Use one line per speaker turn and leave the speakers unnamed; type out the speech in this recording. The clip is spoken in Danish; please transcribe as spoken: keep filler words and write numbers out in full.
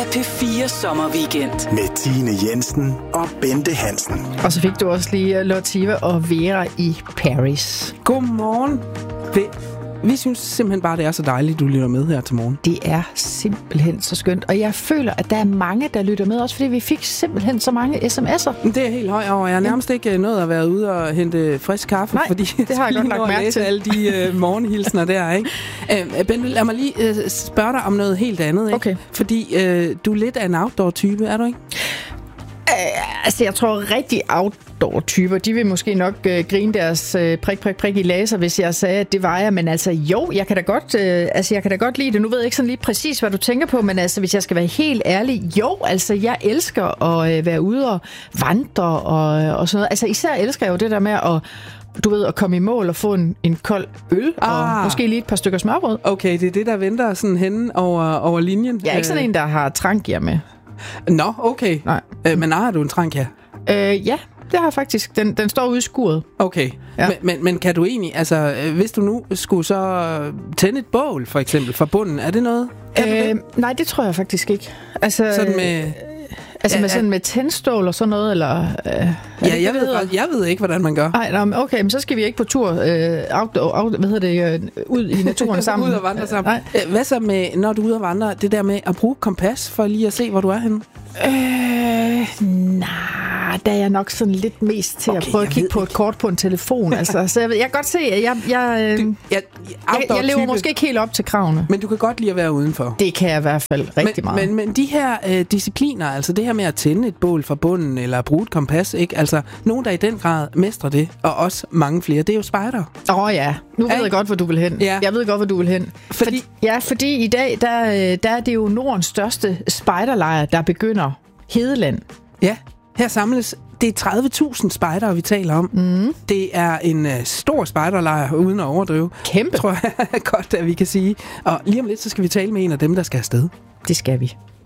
P fire sommerweekend.
Med Tine Jensen og Bente Hansen.
Og så fik du også lige Lotiva og Vera i Paris.
Godmorgen. Vi synes simpelthen bare, det er så dejligt, du lytter med her til morgen.
Det er simpelthen så skønt. Og jeg føler, at der er mange, der lytter med, også fordi vi fik simpelthen så mange sms'er.
Det er helt højt over. Jeg har nærmest ikke nået at være ude og hente frisk kaffe.
Nej,
fordi
det har jeg godt lagt mærke til.
alle de uh, morgenhilsner der, ikke? Uh, Bente, lad mig lige uh, spørge dig om noget helt andet, ikke?
Okay.
Fordi uh, du er lidt af en outdoor-type, er du ikke?
Uh, altså, jeg tror rigtig outdoor-typer, de vil måske nok uh, grine deres uh, prik, prik, prik i laser, hvis jeg sagde, at det var jeg. Men altså, jo, jeg kan da godt, uh, altså, jeg kan da godt lide det. Nu ved jeg ikke sådan lige præcis, hvad du tænker på, men altså, hvis jeg skal være helt ærlig, jo, altså, jeg elsker at uh, være ude og vandre og, og sådan noget. Altså, især elsker jeg jo det der med at du ved, at komme i mål og få en, en kold øl, ah. og måske lige et par stykker smørbrød.
Okay, det er det, der venter sådan henne over, over linjen.
Jeg er ikke sådan en, der har trank med.
Nå, okay.
Nej.
Øh, men har du en trank her?
Øh, ja, det har jeg faktisk. Den, den står ude i skuret.
Okay. Ja. Men, men, men kan du egentlig, altså, hvis du nu skulle så tænde et bål, for eksempel, fra bunden, er det noget?
Øh, det? Nej, det tror jeg faktisk ikke. Altså,
sådan med...
Altså med, sådan med tændstål og sådan noget, eller... Øh,
ja, det, jeg, ved, jeg ved ikke, hvordan man gør.
Nej, okay, men så skal vi ikke på tur øh, outdoor, out, hvad hedder det, øh, ud i naturen sammen.
Ud og vandre sammen. Nej. Hvad så med, når du er ude og vandre, det der med at bruge kompas, for lige at se, hvor du er henne?
Øh, nej, der er jeg nok sådan lidt mest til okay, at prøve at kigge på et kort på en telefon. altså, så jeg, jeg kan godt se, at jeg, jeg, øh,
du, jeg,
jeg, jeg lever måske ikke helt op til kravene.
Men du kan godt lide at være udenfor.
Det kan jeg i hvert fald rigtig
men,
meget.
Men, men de her øh, discipliner, altså det her med at tænde et bål fra bunden, eller bruge et kompas, ikke? Altså nogen, der i den grad mestrer det, og også mange flere, det er jo spejder.
Åh oh, ja, nu ved Ej. jeg godt, hvor du vil hen.
Ja.
Jeg ved godt, hvor du vil hen.
Fordi,
For, ja, fordi i dag, der, der er det jo Nordens største spejderlejr, der begynder Hedeland.
Ja, her samles det er tredive tusind spejdere, vi taler om.
Mm.
Det er en uh, stor spejderlejr, uden at overdrive.
Kæmpe.
Tror jeg godt, at vi kan sige. Og lige om lidt, så skal vi tale med en af dem, der skal afsted.
Det skal vi.